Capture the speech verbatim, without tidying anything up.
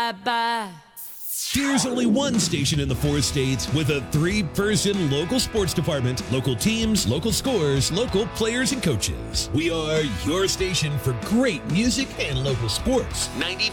bye-bye. There's only one station in the four states with a three-person local sports department, local teams, local scores, local players and coaches. We are your station for great music and local sports. ninety